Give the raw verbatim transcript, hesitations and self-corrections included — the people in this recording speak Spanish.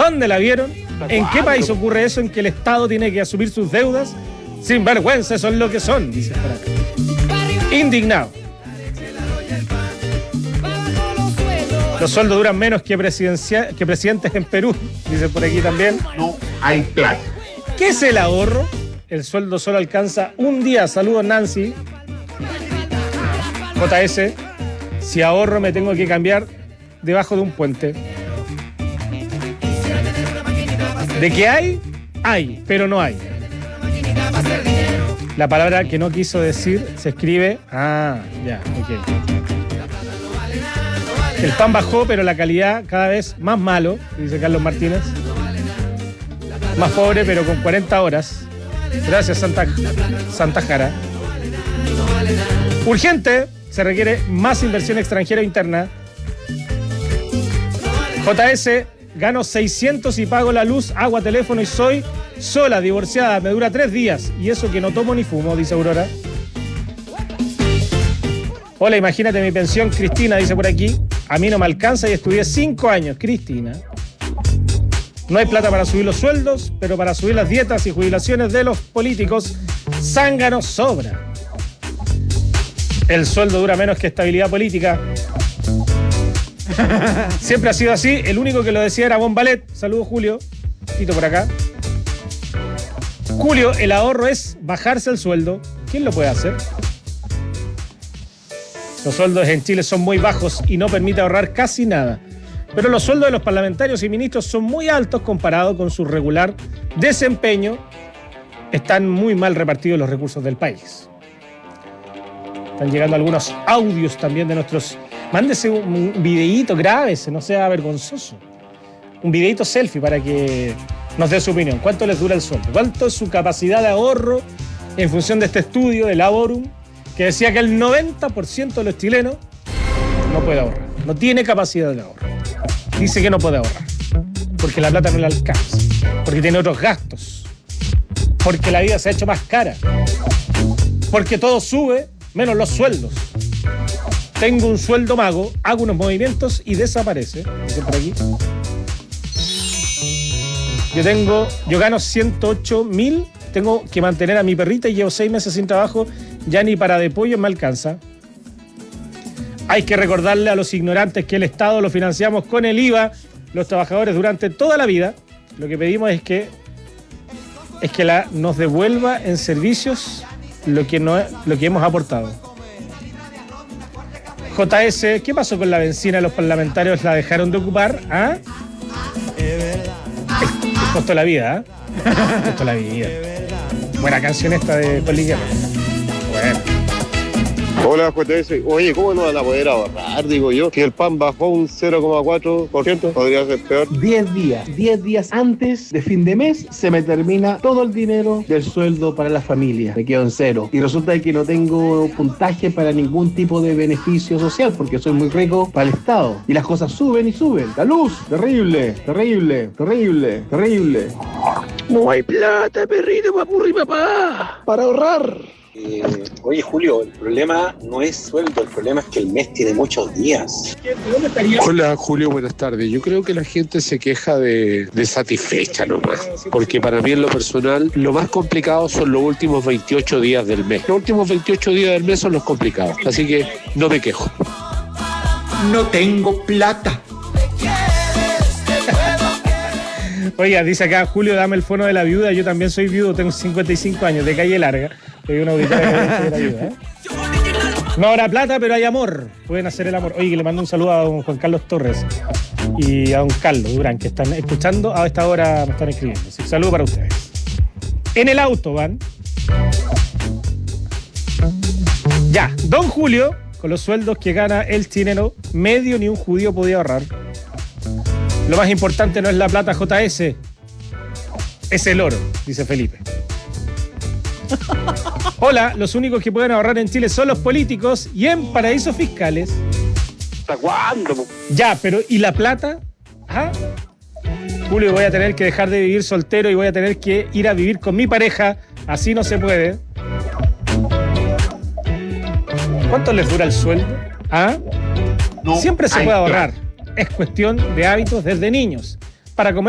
¿Dónde la vieron? ¿En qué país ocurre eso en que el Estado tiene que asumir sus deudas? Sin vergüenza, son lo que son, dice por acá. Indignado. Los sueldos duran menos que, presidencia, que presidentes en Perú, dice por aquí también. No hay plata. ¿Qué es el ahorro? El sueldo solo alcanza un día. Saludos, Nancy. J S, si ahorro me tengo que cambiar debajo de un puente. ¿De qué hay? Hay, pero no hay. La palabra que no quiso decir se escribe... Ah, ya, ok. El pan bajó, pero la calidad cada vez más malo, dice Carlos Martínez. Más pobre, pero con cuarenta horas. Gracias, Santa, Santa Jara. Urgente, se requiere más inversión extranjera e interna. J S, gano seiscientos y pago la luz, agua, teléfono y soy sola, divorciada, me dura tres días. Y eso que no tomo ni fumo, dice Aurora. Hola, imagínate mi pensión, Cristina, dice por aquí. A mí no me alcanza y estudié cinco años, Cristina. No hay plata para subir los sueldos, pero para subir las dietas y jubilaciones de los políticos, zángano sobra. El sueldo dura menos que estabilidad política. Siempre ha sido así. El único que lo decía era Bombalet. Saludos, Julio. Tito por acá. Julio, el ahorro es bajarse el sueldo. ¿Quién lo puede hacer? Los sueldos en Chile son muy bajos y no permite ahorrar casi nada. Pero los sueldos de los parlamentarios y ministros son muy altos comparado con su regular desempeño. Están muy mal repartidos los recursos del país. Están llegando algunos audios también de nuestros... Mándese un videíto, grábese, no sea vergonzoso. Un videíto selfie para que nos dé su opinión. ¿Cuánto les dura el sueldo? ¿Cuánto es su capacidad de ahorro en función de este estudio de Laborum, que decía que el noventa por ciento de los chilenos no puede ahorrar, no tiene capacidad de ahorro? Dice que no puede ahorrar, porque la plata no le alcanza, porque tiene otros gastos, porque la vida se ha hecho más cara, porque todo sube, menos los sueldos. Tengo un sueldo mago, hago unos movimientos y desaparece. Dice por aquí. Yo tengo, yo gano ciento ocho mil, tengo que mantener a mi perrita y llevo seis meses sin trabajo, ya ni para de pollo me alcanza. Hay que recordarle a los ignorantes que el Estado lo financiamos con el I V A, los trabajadores durante toda la vida. Lo que pedimos es que, es que la, nos devuelva en servicios lo que, no, lo que hemos aportado. J S, ¿qué pasó con la benzina? ¿Los parlamentarios la dejaron de ocupar? ¿Ah? Les costó la vida, ¿eh? Les costó la vida. Buena canción esta de Poli Guerra. Bueno. Hola, J S. Oye, ¿cómo no van a poder ahorrar? Digo yo, que el pan bajó un cero coma cuatro por ciento, podría ser peor. diez días, diez días antes de fin de mes, se me termina todo el dinero del sueldo para la familia. Me quedo en cero. Y resulta que no tengo puntaje para ningún tipo de beneficio social, porque soy muy rico para el Estado. Y las cosas suben y suben. La luz, terrible, terrible, terrible, terrible. No hay plata, perrito, papurri, papá, para ahorrar. Eh, oye, Julio, el problema no es sueldo, el problema es que el mes tiene muchos días. Hola, Julio, buenas tardes. Yo creo que la gente se queja de, de satisfecha nomás, porque para mí en lo personal lo más complicado son los últimos veintiocho días del mes. Los últimos veintiocho días del mes son los complicados, así que no me quejo. No tengo plata. Oiga, dice acá, Julio, dame el fono de la viuda. Yo también soy viudo, tengo cincuenta y cinco años, de calle larga. Soy una auditora de la viuda, ¿eh? No habrá plata, pero hay amor. Pueden hacer el amor. Oye, que le mando un saludo a don Juan Carlos Torres y a don Carlos Durán, que están escuchando. A esta hora me están escribiendo. Así, saludo para ustedes. En el auto van. Ya, don Julio, con los sueldos que gana el chileno medio, ni un judío podía ahorrar. Lo más importante no es la plata, J S, es el oro, dice Felipe. Hola, los únicos que pueden ahorrar en Chile son los políticos y en paraísos fiscales. ¿Hasta cuándo? Ya, pero ¿y la plata? ¿Ah? Julio, voy a tener que dejar de vivir soltero y voy a tener que ir a vivir con mi pareja. Así no se puede. ¿Cuánto les dura el sueldo? ¿Ah? No, siempre se puede ahorrar. Es cuestión de hábitos desde niños. Para comer